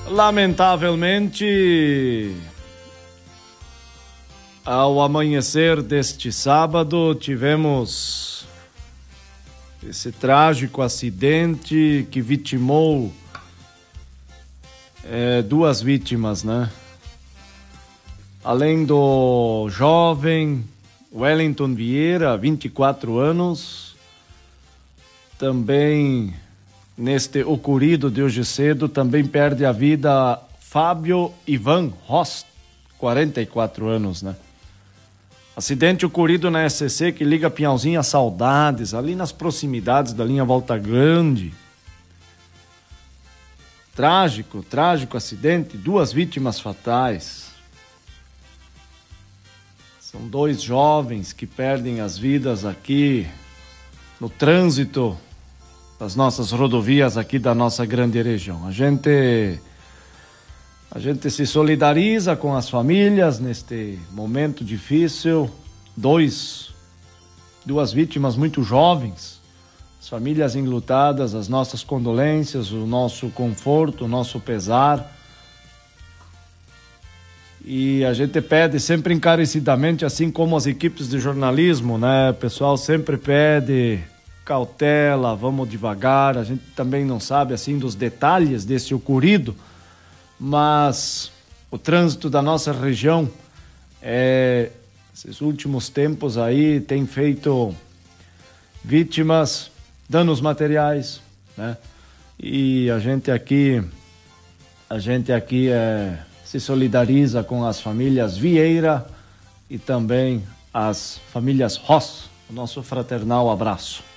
Lamentavelmente, ao amanhecer deste sábado, tivemos esse trágico acidente que vitimou duas vítimas, né? Além do jovem Wellington Vieira, 24 anos, também neste ocorrido de hoje cedo, também perde a vida Fábio Ivan Rost, 44 anos, né? Acidente ocorrido na SCC que liga Pinhalzinho a Saudades, ali nas proximidades da linha Volta Grande. Trágico acidente, duas vítimas fatais. São dois jovens que perdem as vidas aqui no trânsito das nossas rodovias aqui da nossa grande região. A gente se solidariza com as famílias neste momento difícil. Duas vítimas muito jovens, as famílias enlutadas, as nossas condolências, o nosso conforto, o nosso pesar. E a gente pede sempre encarecidamente, assim como as equipes de jornalismo, né? O pessoal sempre pede cautela, vamos devagar. A gente também não sabe assim dos detalhes desse ocorrido, mas o trânsito da nossa região, esses últimos tempos aí, tem feito vítimas, danos materiais, né? E a gente aqui se solidariza com as famílias Vieira e também as famílias Ross. O nosso fraternal abraço.